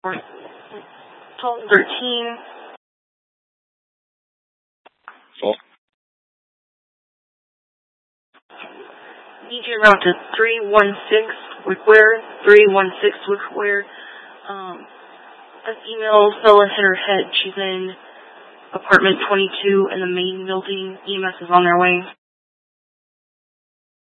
1213. Oh. DJ route to 316 Wickware, 316 Wickware. An email fella hit her head. She's in apartment 22 in the main building. EMS is on their way.